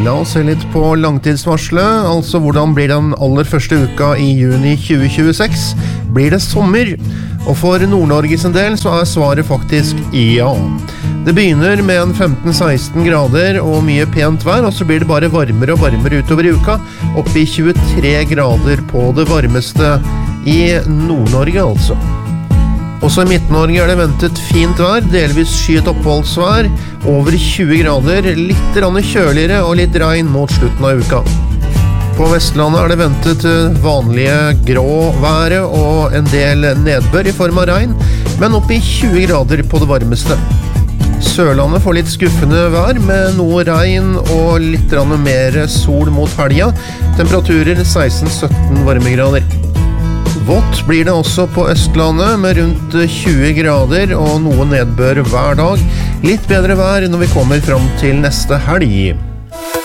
La oss se litt på langtidsvarselet, altså hvordan blir den aller første uka i juni 2026? Blir det sommer? Og for Nord-Norge sin del så svaret faktisk ja. Det begynner med en 15-16 grader og mye pent vær, og så blir det bare varmere og varmere utover i uka, opp i 23 grader på det varmeste i Nord-Norge altså. Også i Midt-Norge det ventet fint vær, delvis skyet oppholdsvær, over 20 grader, litt kjøligere og litt regn mot slutten av uka. På Vestlandet det ventet vanlige grå været og en del nedbør i form av regn, men opp i 20 grader på det varmeste. Sørlandet får litt skuffende vær med noe regn og litt mer sol mot helga, temperaturer 16-17 varmegrader. Vått blir det også på Østlandet med rundt 20 grader og noe nedbør hver dag. Litt bedre vær når vi kommer fram til neste helg.